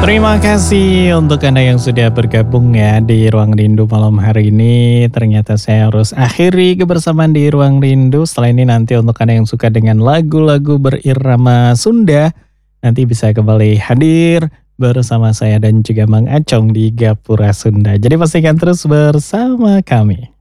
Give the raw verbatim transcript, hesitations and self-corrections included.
Terima kasih untuk Anda yang sudah bergabung ya di Ruang Rindu malam hari ini. Ternyata saya harus akhiri kebersamaan di Ruang Rindu. Setelah ini nanti untuk Anda yang suka dengan lagu-lagu berirama Sunda, nanti bisa kembali hadir bersama saya dan juga Mang Acong di Gapura Sunda. Jadi pastikan terus bersama kami.